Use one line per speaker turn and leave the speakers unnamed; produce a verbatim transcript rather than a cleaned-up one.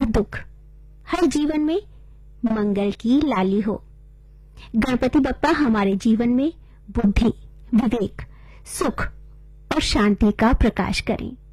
दुख, हर जीवन में मंगल की लाली हो। गणपति बप्पा हमारे जीवन में बुद्धि, विवेक, सुख और शांति का प्रकाश करें।